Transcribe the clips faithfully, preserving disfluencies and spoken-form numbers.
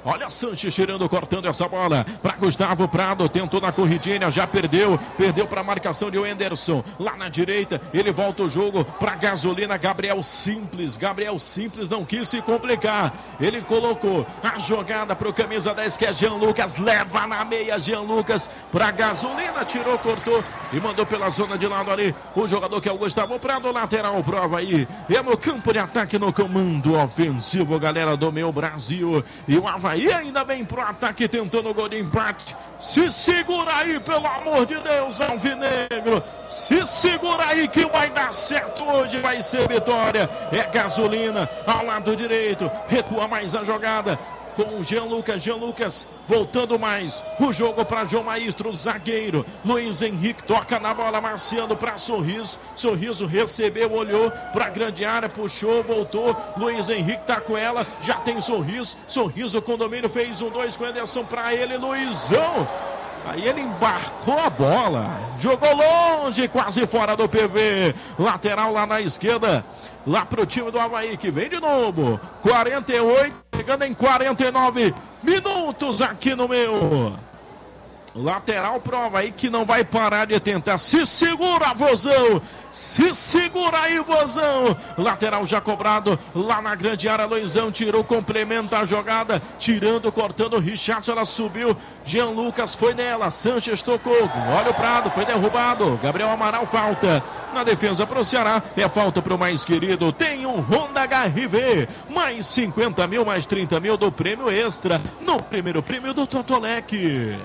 Olha Sanches tirando, cortando essa bola para Gustavo Prado, tentou na corridinha, já perdeu, perdeu para a marcação de Wenderson, lá na direita, ele volta o jogo para Gasolina, Gabriel Simples, Gabriel Simples não quis se complicar, ele colocou a jogada para o camisa dez que é Jean Lucas, leva na meia Jean Lucas para Gasolina, tirou, cortou e mandou pela zona de lado ali, o jogador que é o Gustavo Prado, lateral, prova aí, é no campo de ataque, no comando ofensivo, galera do meu Brasil, e o Avaí e ainda vem pro ataque tentando o gol de empate. Se segura aí, pelo amor de Deus, Alvinegro. Se segura aí que vai dar certo hoje, vai ser vitória. É Gasolina ao lado direito, recua mais a jogada com o Jean Lucas, Jean Lucas voltando mais o jogo para João Maestro, zagueiro, Luiz Henrique toca na bola, marciando para Sorriso, Sorriso recebeu, olhou para a grande área, puxou, voltou, Luiz Henrique tá com ela, já tem Sorriso, Sorriso com domínio, fez um dois com Ederson para ele, Luizão, aí ele embarcou a bola, jogou longe, quase fora do P V, lateral lá na esquerda, lá pro time do Avaí, que vem de novo, quarenta e oito, chegando em quarenta e nove minutos aqui no meu. Lateral pro Avaí que não vai parar de tentar, se segura, Vozão, se segura aí, Vozão, lateral já cobrado, lá na grande área, Luizão tirou, complementa a jogada, tirando, cortando, Richardson, ela subiu, Jean Lucas foi nela, Sanches tocou, olha o Prado, foi derrubado, Gabriel Amaral, falta, na defesa pro Ceará, é falta pro mais querido, tem um Honda H R V, mais cinquenta mil, mais trinta mil do prêmio extra, no primeiro prêmio do Totolec.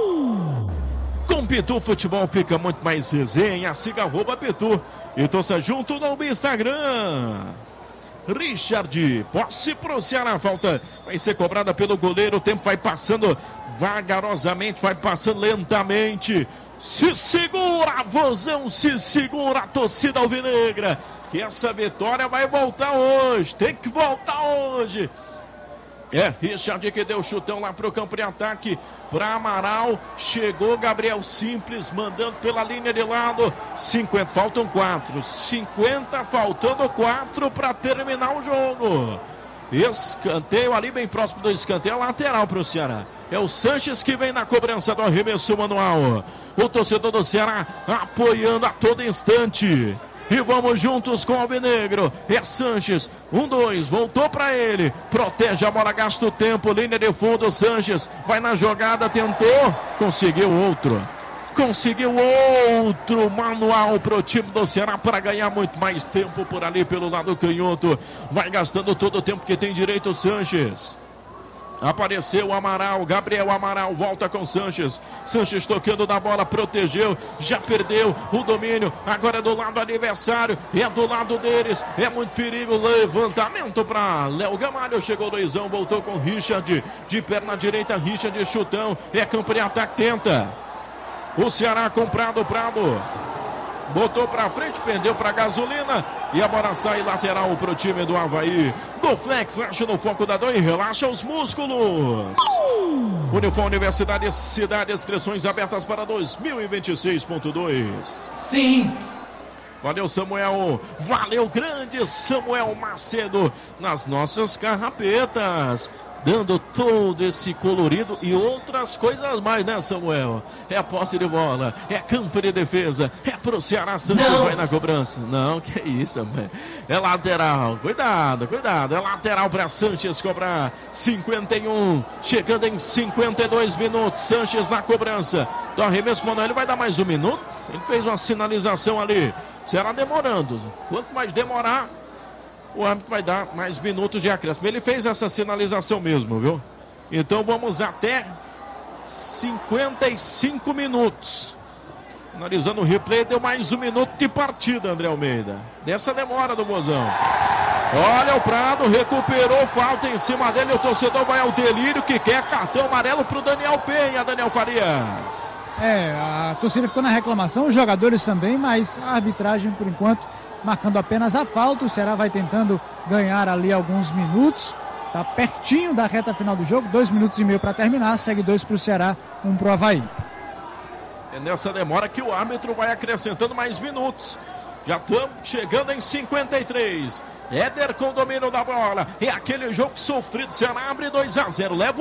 Com Pitu Futebol fica muito mais resenha, siga arroba Pitu e torça junto no Instagram. Richard, posse pro Ceará, falta vai ser cobrada pelo goleiro, o tempo vai passando vagarosamente, vai passando lentamente, se segura, Vozão, se segura a torcida alvinegra, que essa vitória vai voltar hoje, tem que voltar hoje. É, Richard que deu chutão lá pro campo de ataque, para Amaral, chegou Gabriel Simples, mandando pela linha de lado, cinquenta, faltam quatro, cinquenta, faltando quatro para terminar o jogo. Escanteio ali bem próximo do escanteio, lateral para o Ceará. É o Sanches que vem na cobrança do arremesso manual. O torcedor do Ceará apoiando a todo instante. E vamos juntos com o Alvinegro. É Sanches. Um, dois. Voltou para ele. Protege a bola, gasta o tempo. Linha de fundo. Sanches vai na jogada. Tentou. Conseguiu outro. Conseguiu outro manual para o time do Ceará para ganhar muito mais tempo por ali pelo lado canhoto. Vai gastando todo o tempo que tem direito o Sanches. Apareceu o Amaral, Gabriel Amaral, volta com Sanches, Sanches tocando na bola, protegeu, já perdeu o domínio, agora é do lado adversário, é do lado deles, é muito perigo, levantamento para Léo Gamalho, chegou Luizão, voltou com Richard, de perna direita, Richard, chutão, é campo de ataque, tenta, o Ceará comprado, Prado, botou pra frente, perdeu pra Gasolina e a bola sai lateral pro time do Avaí. Do Flex, acha no foco da dor e relaxa os músculos. Uh! Unifor Universidade Cidade, inscrições abertas para dois mil e vinte e seis ponto dois. Sim. Valeu, Samuel. Valeu, grande Samuel Macedo nas nossas carrapetas. Dando todo esse colorido e outras coisas mais, né, Samuel? É a posse de bola, é campo de defesa, é pro Ceará, Santos vai na cobrança. Não, que isso, man. É lateral, cuidado, cuidado, é lateral para Sanches cobrar. cinquenta e um, chegando em cinquenta e dois minutos, Sanches na cobrança. Do arremesso, Manuel, ele vai dar mais um minuto? Ele fez uma sinalização ali, Ceará demorando. Quanto mais demorar, o árbitro vai dar mais minutos de acréscimo. Ele fez essa sinalização mesmo, viu? Então vamos até cinquenta e cinco minutos. Analisando o replay, deu mais um minuto de partida, André Almeida. Dessa demora do Mozão. Olha o Prado, recuperou, falta em cima dele. O torcedor vai ao delírio que quer cartão amarelo para o Daniel Penha, Daniel Farias. É, a torcida ficou na reclamação, os jogadores também, mas a arbitragem, por enquanto, marcando apenas a falta. O Ceará vai tentando ganhar ali alguns minutos. Está pertinho da reta final do jogo. Dois minutos e meio para terminar. Segue dois para o Ceará, um para o Avaí. É nessa demora que o árbitro vai acrescentando mais minutos. Já estamos chegando em cinquenta e três. Éder com o domínio da bola. É aquele jogo sofrido. Ceará abre dois a zero. Leva